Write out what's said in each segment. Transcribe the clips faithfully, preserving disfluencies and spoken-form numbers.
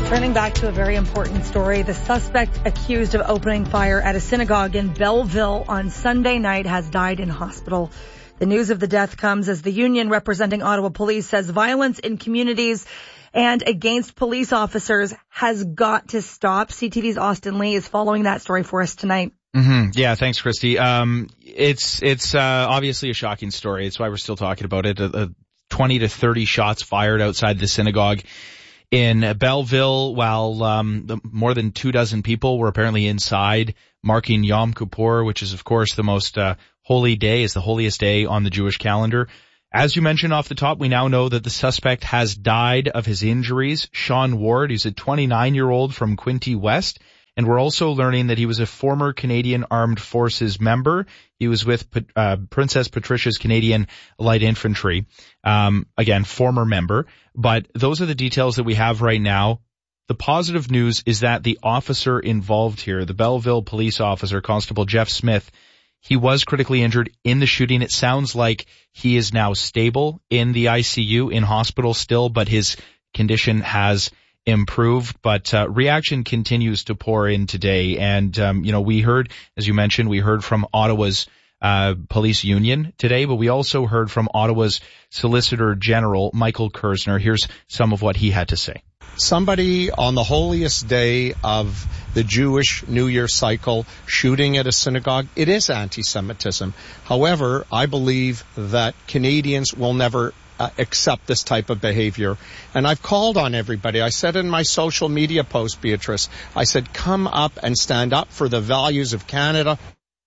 Turning back to a very important story, the suspect accused of opening fire at a synagogue in Belleville on Sunday night has died in hospital. The news of the death comes as the union representing Ottawa Police says violence in communities and against police officers has got to stop. C T V's Austin Lee is following that story for us tonight. Mm-hmm. Yeah, thanks, Christy. Um, it's it's uh, obviously a shocking story. It's why we're still talking about it. Uh, uh, twenty to thirty shots fired outside the synagogue in Belleville, while um, the, more than two dozen people were apparently inside, marking Yom Kippur, which is, of course, the most uh, holy day, is the holiest day on the Jewish calendar. As you mentioned off the top, we now know that the suspect has died of his injuries. Sean Ward, he's a twenty-nine-year-old from Quinte West, and we're also learning that he was a former Canadian Armed Forces member. He was with uh, Princess Patricia's Canadian Light Infantry. Um, again, former member. But those are the details that we have right now. The positive news is that the officer involved here, the Belleville police officer, Constable Jeff Smith, he was critically injured in the shooting. It sounds like he is now stable in the I C U, in hospital still, but his condition has improved. But uh, reaction continues to pour in today. And, um, you know, we heard, as you mentioned, we heard from Ottawa's uh police union today, but we also heard from Ottawa's Solicitor General, Michael Kersner. Here's some of what he had to say. Somebody on the holiest day of the Jewish New Year cycle shooting at a synagogue, it is anti-Semitism. However, I believe that Canadians will never uh, accept this type of behavior. And I've called on everybody. I said in my social media post, Beatrice, I said, come up and stand up for the values of Canada.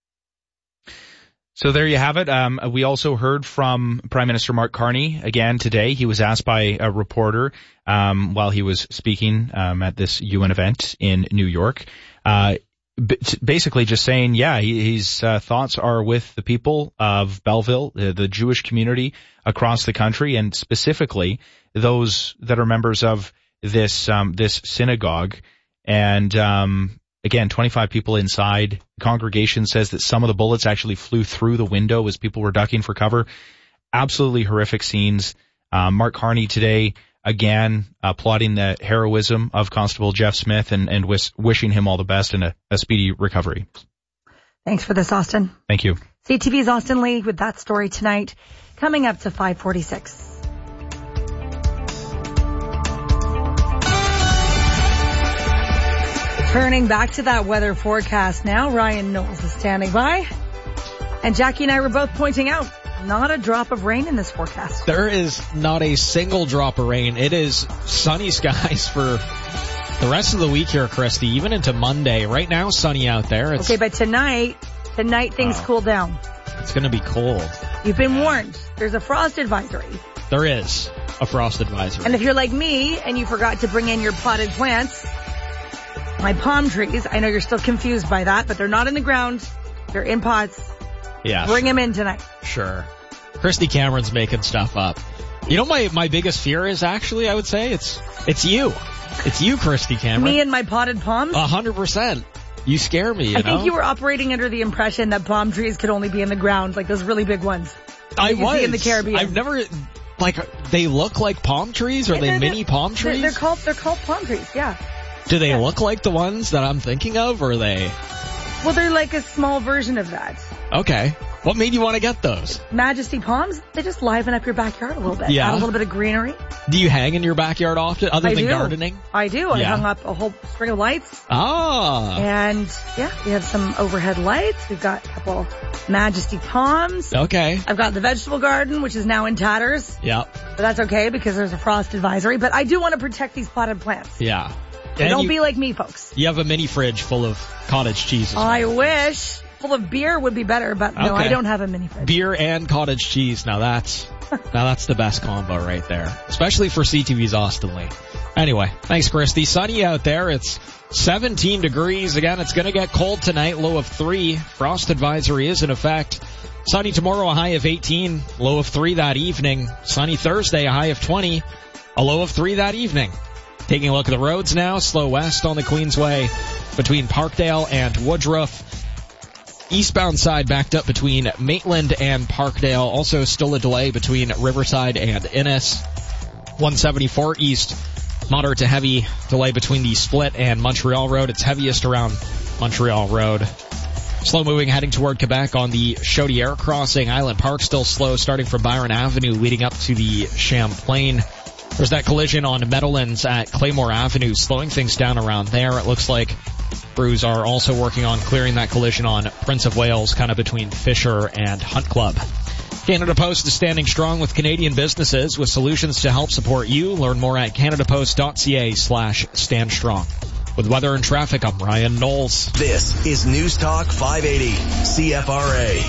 So there you have it. Um, we also heard from Prime Minister Mark Carney again today. He was asked by a reporter um, while he was speaking um, at this U N event in New York, uh, b- basically just saying, yeah, he, his uh, thoughts are with the people of Belleville, the, the Jewish community across the country, and specifically those that are members of this um, this synagogue. And um Again, twenty-five people inside. The congregation says that some of the bullets actually flew through the window as people were ducking for cover. Absolutely horrific scenes. Um, Mark Carney today, again, applauding the heroism of Constable Jeff Smith and, and wish, wishing him all the best and a, a speedy recovery. Thanks for this, Austin. Thank you. C T V's Austin Lee with that story tonight, coming up to five forty-six. Turning back to that weather forecast now, Ryan Knowles is standing by. And Jackie and I were both pointing out, not a drop of rain in this forecast. There is not a single drop of rain. It is sunny skies for the rest of the week here, Christy, even into Monday. Right now, sunny out there. It's, okay, but tonight, tonight things uh, cool down. It's going to be cold. You've been warned. There's a frost advisory. There is a frost advisory. And if you're like me and you forgot to bring in your potted plants, my palm trees, I know you're still confused by that, but they're not in the ground. They're in pots. Yeah. Bring them in tonight. Sure. Christy Cameron's making stuff up. You know my, my biggest fear is actually, I would say, it's it's you. It's you, Christy Cameron. Me and my potted palms? A hundred percent. You scare me, you I know? think you were operating under the impression that palm trees could only be in the ground, like those really big ones. I you was. See in the Caribbean. I've never, like, they look like palm trees? Are yeah, they they're, mini palm trees? They're, they're called, they're called palm trees, yeah. Do they yeah. look like the ones that I'm thinking of, or are they? Well, they're like a small version of that. Okay. What made you want to get those? Majesty palms, they just liven up your backyard a little bit. Yeah. Add a little bit of greenery. Do you hang in your backyard often, other I than do. gardening? I do. I Yeah. hung up a whole string of lights. Ah. And, yeah, we have some overhead lights. We've got a couple Majesty palms. Okay. I've got the vegetable garden, which is now in tatters. Yeah. But that's okay because there's a frost advisory. But I do want to protect these potted plants. Yeah. So And don't you, be like me, folks. you have a mini fridge full of cottage cheese as well. I wish. Full of beer would be better, but no, Okay. I don't have a mini fridge. Beer and cottage cheese. Now that's, now that's the best combo right there. Especially for C T V's Austin Lee. Anyway, thanks, Christy. Sunny out there. It's seventeen degrees. Again, it's gonna get cold tonight. Low of three. Frost advisory is in effect. Sunny tomorrow, a high of eighteen. Low of three that evening. Sunny Thursday, a high of twenty. A low of three that evening. Taking a look at the roads now. Slow west on the Queensway between Parkdale and Woodruff. Eastbound side backed up between Maitland and Parkdale. Also still a delay between Riverside and Innis. one seventy-four east Moderate to heavy delay between the Split and Montreal Road. It's heaviest around Montreal Road. Slow moving heading toward Quebec on the Chaudière crossing. Island Park still slow starting from Byron Avenue leading up to the Champlain. There's that collision on Meadowlands at Claymore Avenue, slowing things down around there. It looks like crews are also working on clearing that collision on Prince of Wales, kind of between Fisher and Hunt Club. Canada Post is standing strong with Canadian businesses with solutions to help support you. Learn more at canadapost.ca slash stand strong. With weather and traffic, I'm Ryan Knowles. This is News Talk five eighty C F R A.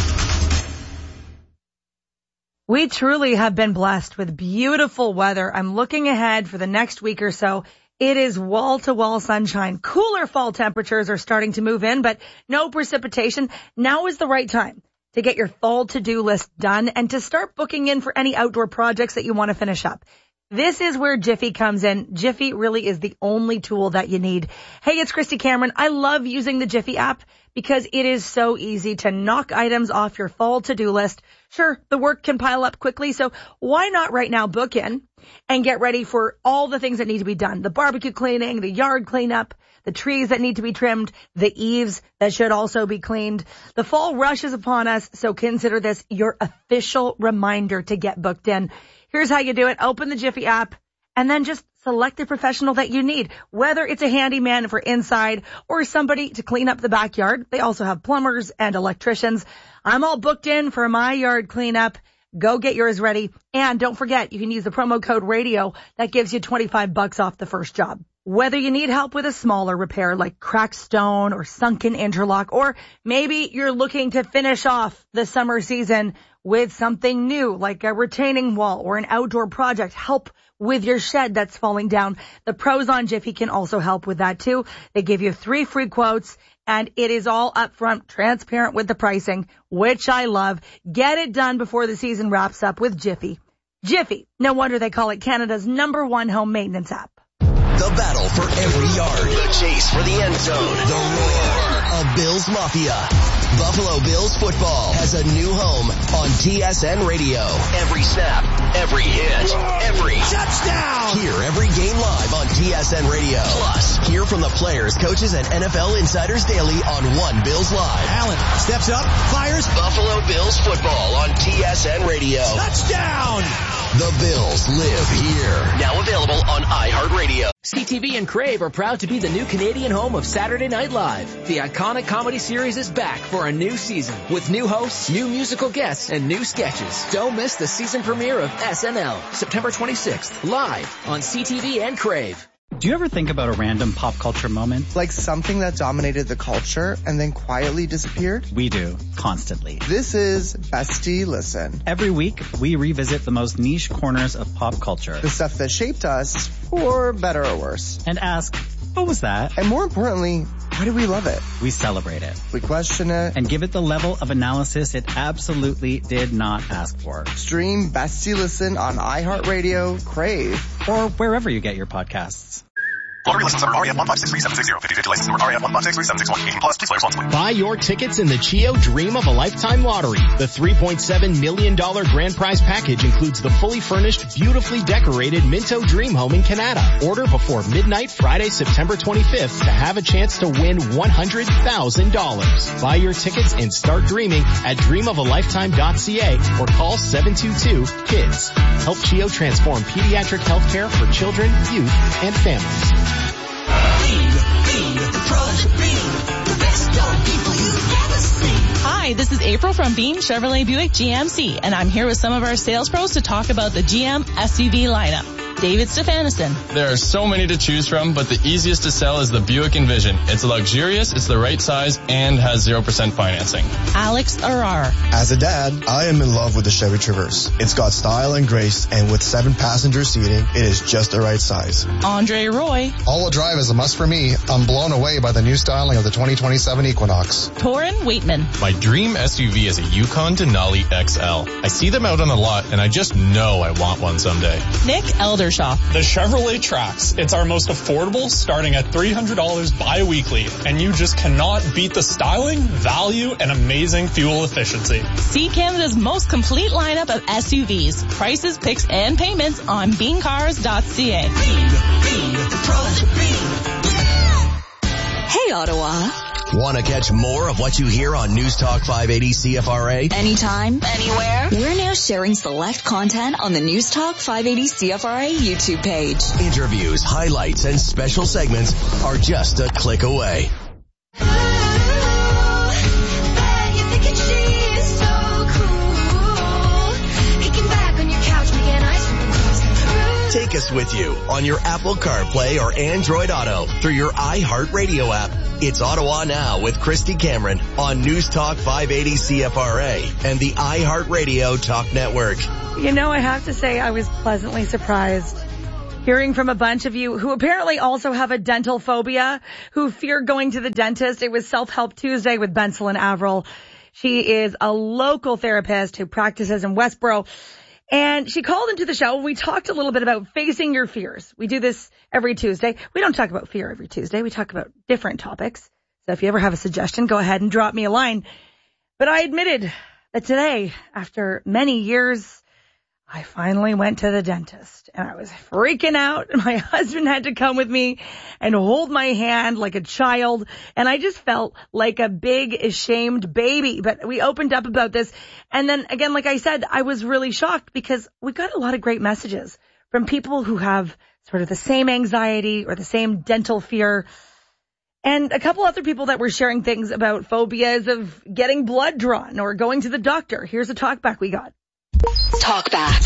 We truly have been blessed with beautiful weather. I'm looking ahead for the next week or so. It is wall-to-wall sunshine. Cooler fall temperatures are starting to move in, but no precipitation. Now is the right time to get your fall to-do list done and to start booking in for any outdoor projects that you want to finish up. This is where Jiffy comes in. Jiffy really is the only tool that you need. Hey, it's Christy Cameron. I love using the Jiffy app because it is so easy to knock items off your fall to-do list. Sure, the work can pile up quickly, so why not right now book in and get ready for all the things that need to be done? The barbecue cleaning, the yard cleanup, the trees that need to be trimmed, the eaves that should also be cleaned. The fall rush is upon us, so consider this your official reminder to get booked in. Here's how you do it. Open the Jiffy app and then just select the professional that you need, whether it's a handyman for inside or somebody to clean up the backyard. They also have plumbers and electricians. I'm all booked in for my yard cleanup. Go get yours ready. And don't forget, you can use the promo code radio. That gives you twenty-five bucks off the first job. Whether you need help with a smaller repair like cracked stone or sunken interlock, or maybe you're looking to finish off the summer season with something new like a retaining wall or an outdoor project, help with your shed that's falling down. The pros on Jiffy can also help with that too. They give you three free quotes and it is all upfront, transparent with the pricing, which I love. Get it done before the season wraps up with Jiffy. Jiffy, no wonder they call it Canada's number one home maintenance app. The battle for every yard. The chase for the end zone. The roar of Bills Mafia. Buffalo Bills football has a new home on T S N Radio. Every snap, every hit, every touchdown. Hear every game live on T S N Radio. Plus, hear from the players, coaches, and N F L insiders daily on One Bills Live. Allen steps up, fires. Buffalo Bills football on T S N Radio. Touchdown. The Bills live here. Now available on iHeartRadio. C T V and Crave are proud to be the new Canadian home of Saturday Night Live. The iconic comedy series is back for a new season with new hosts, new musical guests, and new sketches. Don't miss the season premiere of S N L, September twenty-sixth, live on C T V and Crave. Do you ever think about a random pop culture moment? Like something that dominated the culture and then quietly disappeared? We do, constantly. This is Bestie Listen. Every week, we revisit the most niche corners of pop culture. The stuff that shaped us, for better or worse. And ask, what was that? And more importantly, why do we love it? We celebrate it. We question it. And give it the level of analysis it absolutely did not ask for. Stream Bestie Listen on iHeartRadio, Crave, or wherever you get your podcasts. Lottery license number R E M one five six three seven six zero. fifty fifty license number R E M one five six three seven six one. eighteen plus. Please play responsibly. Buy your tickets in the Chio Dream of a Lifetime Lottery. The three point seven million dollars grand prize package includes the fully furnished, beautifully decorated Minto Dream Home in Canada. Order before midnight Friday, September twenty-fifth to have a chance to win one hundred thousand dollars. Buy your tickets and start dreaming at dream of a lifetime dot c a or call seven two two KIDS. Help Chio transform pediatric healthcare for children, youth, and families. Hi, this is April from Beam Chevrolet Buick G M C, and I'm here with some of our sales pros to talk about the G M S U V lineup. David Stefanison. There are so many to choose from, but the easiest to sell is the Buick Envision. It's luxurious, it's the right size, and has zero percent financing. Alex Arar. As a dad, I am in love with the Chevy Traverse. It's got style and grace, and with seven passenger seating, it is just the right size. Andre Roy. All-wheel drive is a must for me. I'm blown away by the new styling of the twenty twenty-seven Equinox. Torrin Waitman. My dream S U V is a Yukon Denali X L. I see them out on the lot, and I just know I want one someday. Nick Eldershaw. The Chevrolet Trax. It's our most affordable, starting at three hundred dollars bi-weekly, and you just cannot beat the styling, value, and amazing fuel efficiency. See Canada's most complete lineup of S U Vs, prices, picks, and payments on bean cars dot c a. Hey, Ottawa. Want to catch more of what you hear on News Talk five eighty C F R A? Anytime, anywhere. We're now sharing select content on the News Talk five eighty C F R A YouTube page. Interviews, highlights, and special segments are just a click away. Take us with you on your Apple CarPlay or Android Auto through your iHeartRadio app. It's Ottawa Now with Christy Cameron on News Talk five eighty C F R A and the iHeartRadio Talk Network. You know, I have to say I was pleasantly surprised hearing from a bunch of you who apparently also have a dental phobia, who fear going to the dentist. It was Self-Help Tuesday with Benselin Averill. She is a local therapist who practices in Westboro. And she called into the show. We talked a little bit about facing your fears. We do this every Tuesday. We don't talk about fear every Tuesday. We talk about different topics. So if you ever have a suggestion, go ahead and drop me a line. But I admitted that today, after many years, I finally went to the dentist and I was freaking out. My husband had to come with me and hold my hand like a child. And I just felt like a big ashamed baby. But we opened up about this. And then again, like I said, I was really shocked because we got a lot of great messages from people who have sort of the same anxiety or the same dental fear. And a couple other people that were sharing things about phobias of getting blood drawn or going to the doctor. Here's a talkback we got. Talk back.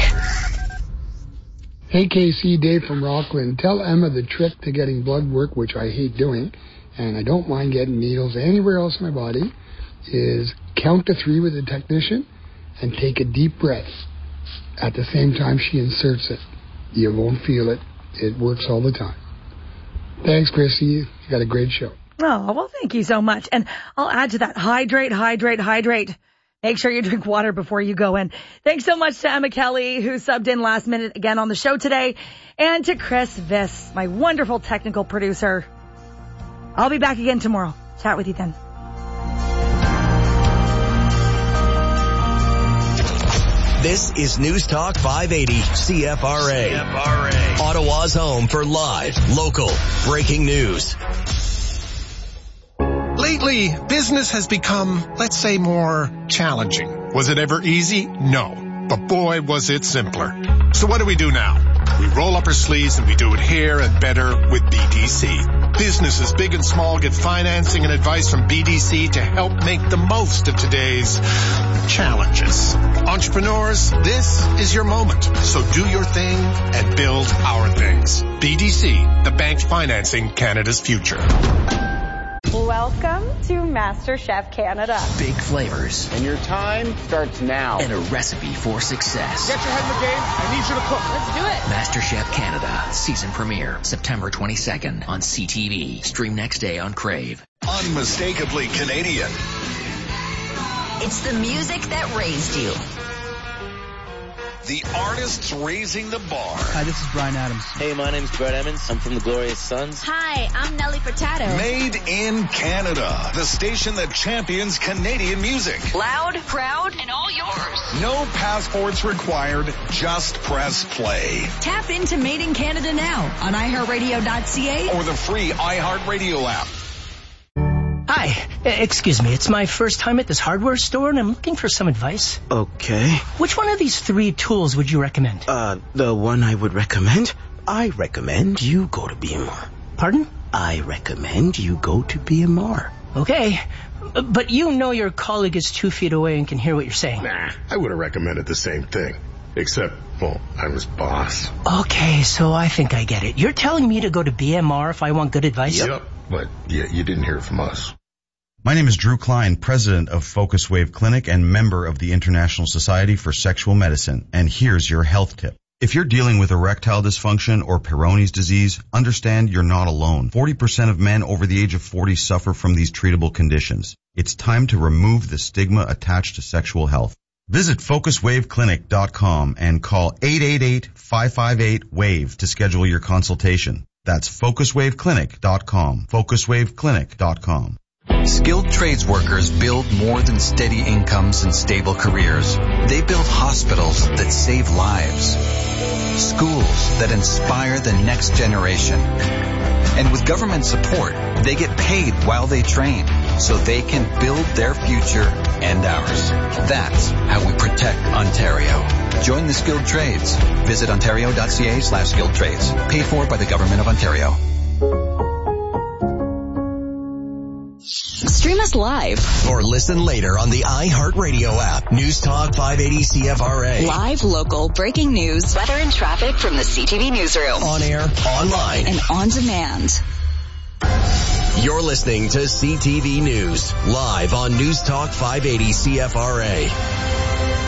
Hey, K C, Dave from Rockland. Tell Emma the trick to getting blood work, which I hate doing, and I don't mind getting needles anywhere else in my body, is count to three with the technician and take a deep breath at the same time she inserts it. You won't feel it. It works all the time. Thanks, Chrissy. You got a great show. Oh, well, thank you so much. And I'll add to that. Hydrate, hydrate, hydrate. Make sure you drink water before you go in. Thanks so much to Emma Kelly, who subbed in last minute again on the show today, and to Chris Viss, my wonderful technical producer. I'll be back again tomorrow. Chat with you then. This is News Talk five eighty C F R A. C F R A. Ottawa's home for live, local, breaking news. Lately, business has become, let's say, more challenging. Was it ever easy? No. But boy, was it simpler. So what do we do now? We roll up our sleeves and we do it here and better with B D C. Businesses big and small get financing and advice from B D C to help make the most of today's challenges. Entrepreneurs, this is your moment. So do your thing and build our things. B D C, the bank financing Canada's future. Welcome to MasterChef Canada. Big flavors. And your time starts now. And a recipe for success. Get your head in the game. I need you to cook. Let's do it. MasterChef Canada. Season premiere. September twenty-second on C T V. Stream next day on Crave. Unmistakably Canadian. It's the music that raised you. The artists raising the bar. Hi, this is Brian Adams. Hey, my name's Brett Emmons. I'm from the Glorious Sons. Hi, I'm Nelly Furtado. Made in Canada. The station that champions Canadian music. Loud, proud, and all yours. No passports required. Just press play. Tap into Made in Canada now on i heart radio dot c a or the free iHeartRadio app. Hi, excuse me, it's my first time at this hardware store and I'm looking for some advice. Okay. Which one of these three tools would you recommend? Uh, the one I would recommend? I recommend you go to B M R. Pardon? I recommend you go to B M R. Okay, but you know your colleague is two feet away and can hear what you're saying. Nah, I would have recommended the same thing. Except, well, I'm his boss. Okay, so I think I get it. You're telling me to go to B M R if I want good advice? Yep, but yeah, you didn't hear it from us. My name is Drew Klein, president of Focus Wave Clinic and member of the International Society for Sexual Medicine. And here's your health tip. If you're dealing with erectile dysfunction or Peyronie's disease, understand you're not alone. forty percent of men over the age of forty suffer from these treatable conditions. It's time to remove the stigma attached to sexual health. Visit focus wave clinic dot com and call eight eight eight, five five eight, WAVE to schedule your consultation. That's focus wave clinic dot com. focus wave clinic dot com. Skilled trades workers build more than steady incomes and stable careers. They build hospitals that save lives. schools that inspire the next generation. And with government support, they get paid while they train so they can build their future and ours. That's how we protect Ontario. Join the skilled trades. Visit ontario.ca slash skilled trades. Paid for by the Government of Ontario. Stream us live. Or listen later on the iHeartRadio app. News Talk five eighty C F R A. Live, local, breaking news, weather and traffic from the C T V newsroom. On air, online, and on demand. You're listening to C T V News, live on News Talk five eighty C F R A.